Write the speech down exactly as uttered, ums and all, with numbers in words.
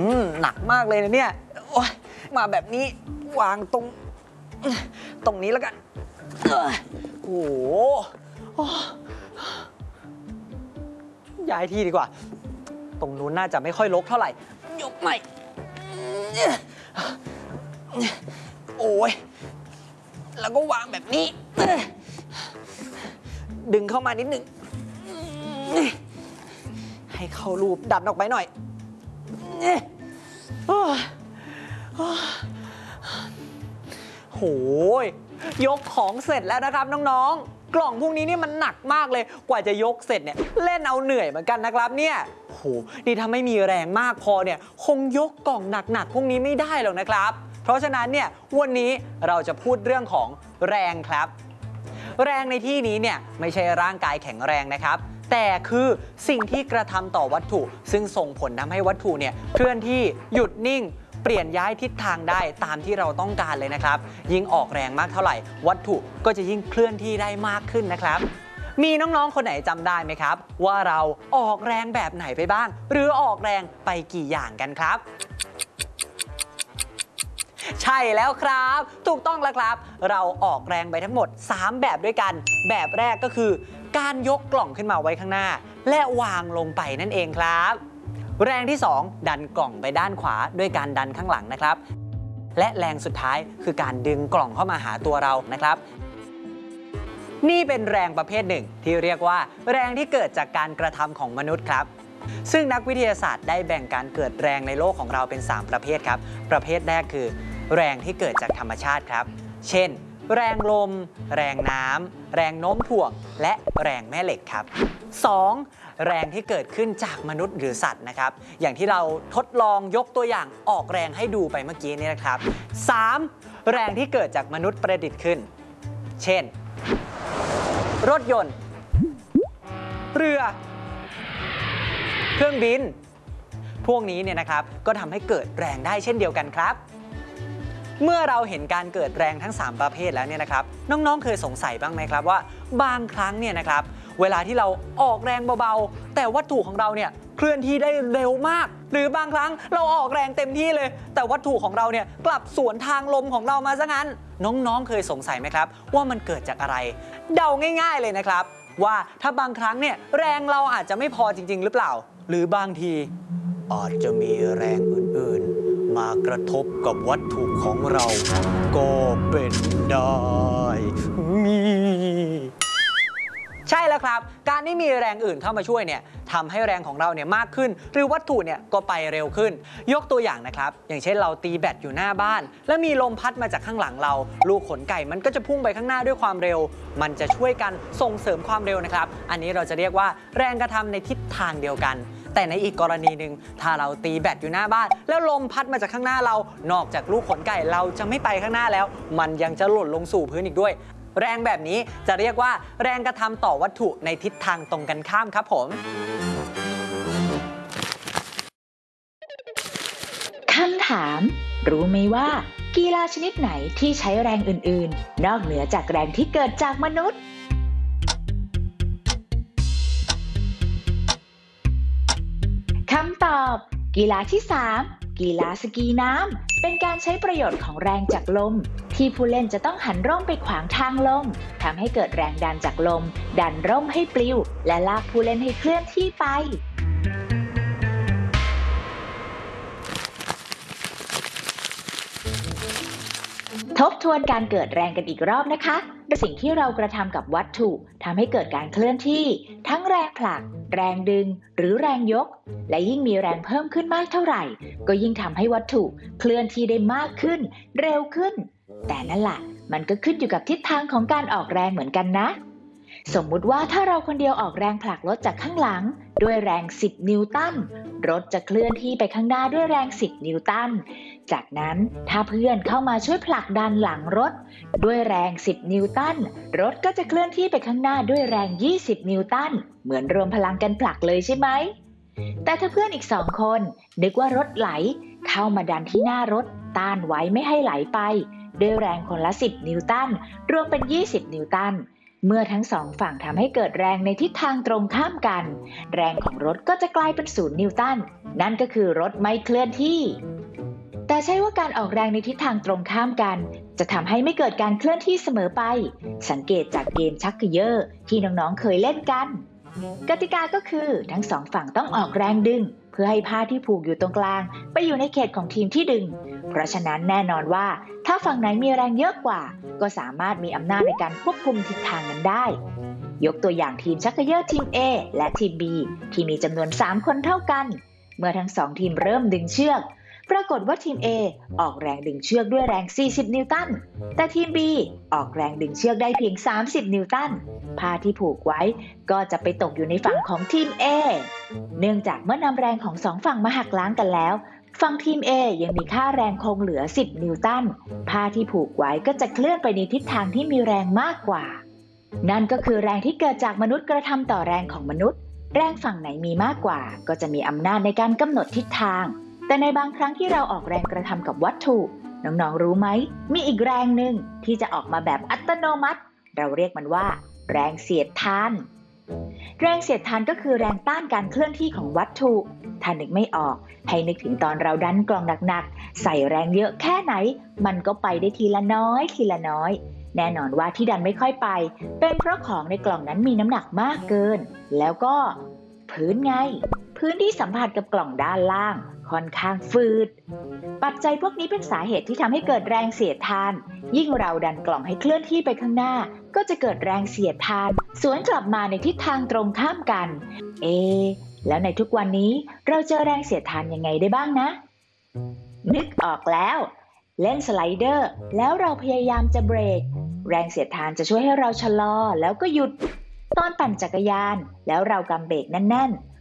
หนักมากเลยนะเนี่ยโอ๊ยมาแบบนี้วางตรงตรงนี้แล้วกันโอ้โหย้ายที่ดีกว่าตรงนู้นน่าจะไม่ค่อยรกเท่าไหร่ยกใหม่โอ้ยแล้วก็วางแบบนี้ดึงเข้ามานิดหนึ่งให้เข้ารูปดันออกไปหน่อยโหยกของเสร็จแล้วนะครับน้องๆกล่องพวกนี้นี่มันหนักมากเลยกว่าจะยกเสร็จเนี่ยเล่นเอาเหนื่อยเหมือนกันนะครับเนี่ยโหนี่ถ้าไม่มีแรงมากพอเนี่ยคงยกกล่องหนักๆพวกนี้ไม่ได้หรอกนะครับเพราะฉะนั้นเนี่ยวันนี้เราจะพูดเรื่องของแรงครับแรงในที่นี้เนี่ยไม่ใช่ร่างกายแข็งแรงนะครับแต่คือสิ่งที่กระทำต่อวัตถุซึ่งส่งผลทำให้วัตถุเนี่ยเคลื่อนที่หยุดนิ่งเปลี่ยนย้ายทิศทางได้ตามที่เราต้องการเลยนะครับยิ่งออกแรงมากเท่าไหร่วัตถุก็จะยิ่งเคลื่อนที่ได้มากขึ้นนะครับมีน้องๆคนไหนจำได้ไหมครับว่าเราออกแรงแบบไหนไปบ้างหรือออกแรงไปกี่อย่างกันครับใช่แล้วครับถูกต้องแล้วครับเราออกแรงไปทั้งหมดสามแบบด้วยกันแบบแรกก็คือการยกกล่องขึ้นมาไว้ข้างหน้าและวางลงไปนั่นเองครับแรงที่สองดันกล่องไปด้านขวาด้วยการดันข้างหลังนะครับและแรงสุดท้ายคือการดึงกล่องเข้ามาหาตัวเรานะครับนี่เป็นแรงประเภทหนึ่งที่เรียกว่าแรงที่เกิดจากการกระทำของมนุษย์ครับซึ่งนักวิทยาศาสตร์ได้แบ่งการเกิดแรงในโลกของเราเป็นสามประเภทครับประเภทแรกคือแรงที่เกิดจากธรรมชาติครับเช่นแรงลมแรงน้ำแรงโน้มถ่วงและแรงแม่เหล็กครับสองแรงที่เกิดขึ้นจากมนุษย์หรือสัตว์นะครับอย่างที่เราทดลองยกตัวอย่างออกแรงให้ดูไปเมื่อกี้นี้นะครับสามแรงที่เกิดจากมนุษย์ประดิษฐ์ขึ้นเช่นรถยนต์เรือเครื่องบินพวกนี้เนี่ยนะครับก็ทำให้เกิดแรงได้เช่นเดียวกันครับเมื่อเราเห็นการเกิดแรงทั้งสามประเภทแล้วเนี่ยนะครับน้องๆเคยสงสัยบ้างไหมครับว่าบางครั้งเนี่ยนะครับเวลาที่เราออกแรงเบาๆแต่วัตถุของเราเนี่ยเคลื่อนที่ได้เร็วมากหรือบางครั้งเราออกแรงเต็มที่เลยแต่วัตถุของเราเนี่ยกลับสวนทางลมของเรามาซะงั้นน้องๆเคยสงสัยไหมครับว่ามันเกิดจากอะไรเดาง่ายๆเลยนะครับว่าถ้าบางครั้งเนี่ยแรงเราอาจจะไม่พอจริงๆหรือเปล่าหรือบางทีอาจจะมีแรงอื่นๆมากระทบกับวัตถุของเราก็เป็นได้ใช่แล้วครับการที่มีแรงอื่นเข้ามาช่วยเนี่ยทำให้แรงของเราเนี่ยมากขึ้นหรือวัตถุเนี่ยก็ไปเร็วขึ้นยกตัวอย่างนะครับอย่างเช่นเราตีแบตอยู่หน้าบ้านแล้วมีลมพัดมาจากข้างหลังเราลูกขนไก่มันก็จะพุ่งไปข้างหน้าด้วยความเร็วมันจะช่วยกันส่งเสริมความเร็วนะครับอันนี้เราจะเรียกว่าแรงกระทำในทิศทางเดียวกันแต่ในอีกกรณีหนึ่งถ้าเราตีแบตอยู่หน้าบ้านแล้วลมพัดมาจากข้างหน้าเรานอกจากลูกขนไก่เราจะไม่ไปข้างหน้าแล้วมันยังจะหล่นลงสู่พื้นอีกด้วยแรงแบบนี้จะเรียกว่าแรงกระทำต่อวัตถุในทิศทางตรงกันข้ามครับผมคำถามรู้ไหมว่ากีฬาชนิดไหนที่ใช้แรงอื่นๆนอกเหนือจากแรงที่เกิดจากมนุษย์คำตอบกีฬาที่สามกีฬาสกีน้ำเป็นการใช้ประโยชน์ของแรงจากลมที่ผู้เล่นจะต้องหันร่มไปขวางทางลมทำให้เกิดแรงดันจากลมดันร่มให้ปลิวและลากผู้เล่นให้เคลื่อนที่ไปทบทวนการเกิดแรงกันอีกรอบนะคะสิ่งที่เรากระทำกับวัตถุทำให้เกิดการเคลื่อนที่ทั้งแรงผลักแรงดึงหรือแรงยกและยิ่งมีแรงเพิ่มขึ้นมากเท่าไหร่ก็ยิ่งทำให้วัตถุเคลื่อนที่ได้มากขึ้นเร็วขึ้นแต่นั่นแหละมันก็ขึ้นอยู่กับทิศทางของการออกแรงเหมือนกันนะสมมุติว่าถ้าเราคนเดียวออกแรงผลักรถจากข้างหลังด้วยแรงสิบนิวตันรถจะเคลื่อนที่ไปข้างหน้าด้วยแรงสิบนิวตันจากนั้นถ้าเพื่อนเข้ามาช่วยผลักดันหลังรถด้วยแรงสิบนิวตันรถก็จะเคลื่อนที่ไปข้างหน้าด้วยแรงยี่สิบนิวตันเหมือนรวมพลังกันผลักเลยใช่ไหมแต่ถ้าเพื่อนอีกสองคนนึกว่ารถไหลเข้ามาดันที่หน้ารถต้านไว้ไม่ให้ไหลไปด้วยแรงคนละสิบนิวตันรวมเป็นยี่สิบนิวตันเมื่อทั้งสองฝั่งทำให้เกิดแรงในทิศทางตรงข้ามกันแรงของรถก็จะกลายเป็นศูนย์นิวตันนั่นก็คือรถไม่เคลื่อนที่แต่ใช่ว่าการออกแรงในทิศทางตรงข้ามกันจะทำให้ไม่เกิดการเคลื่อนที่เสมอไปสังเกตจากเกมชักเขย่อที่น้องๆเคยเล่นกันกติกาก็คือทั้งสองฝั่งต้องออกแรงดึงเพื่อให้ผ้าที่ผูกอยู่ตรงกลางไปอยู่ในเขตของทีมที่ดึงเพราะฉะนั้นแน่นอนว่าถ้าฝั่งไหนมีแรงเยอะกว่าก็สามารถมีอำนาจในการควบคุมทิศทางนั้นได้ยกตัวอย่างทีมชักเขย่อทีม A และทีม B ที่มีจำนวนสามคนเท่ากันเมื่อทั้งสองทีมเริ่มดึงเชือกปรากฏว่าทีม A ออกแรงดึงเชือกด้วยแรงสี่สิบนิวตันแต่ทีม B ออกแรงดึงเชือกได้เพียงสามสิบนิวตันผ้าที่ผูกไว้ก็จะไปตกอยู่ในฝั่งของทีม A เนื่องจากเมื่อนำแรงของสองฝั่งมาหักล้างกันแล้วฝั่งทีม A ยังมีค่าแรงคงเหลือสิบนิวตันผ้าที่ผูกไว้ก็จะเคลื่อนไปในทิศทางที่มีแรงมากกว่านั่นก็คือแรงที่เกิดจากมนุษย์กระทำต่อแรงของมนุษย์แรงฝั่งไหนมีมากกว่าก็จะมีอำนาจในการกำหนดทิศทางแต่ในบางครั้งที่เราออกแรงกระทำกับวัตถุน้องๆรู้ไหมมีอีกแรงหนึ่งที่จะออกมาแบบอัตโนมัติเราเรียกมันว่าแรงเสียดทานแรงเสียดทานก็คือแรงต้านการเคลื่อนที่ของวัตถุถ้านึกไม่ออกให้นึกถึงตอนเราดันกล่องหนักๆใส่แรงเยอะแค่ไหนมันก็ไปได้ทีละน้อยทีละน้อยแน่นอนว่าที่ดันไม่ค่อยไปเป็นเพราะของในกล่องนั้นมีน้ำหนักมากเกินแล้วก็พื้นไงพื้นที่สัมผัสกับกล่องด้านล่างค่อนข้างฝืดปัจจัยพวกนี้เป็นสาเหตุที่ทำให้เกิดแรงเสียดทานยิ่งเราดันกล่องให้เคลื่อนที่ไปข้างหน้าก็จะเกิดแรงเสียดทานสวนกลับมาในทิศทางตรงข้ามกันเอแล้วในทุกวันนี้เราเจอแรงเสียดทานยังไงได้บ้างนะนึกออกแล้วเล่นสไลเดอร์แล้วเราพยายามจะเบรกแรงเสียดทานจะช่วยให้เราชะลอแล้วก็หยุดตอนปั่นจักรยานแล้วเรากำเบรกแน่น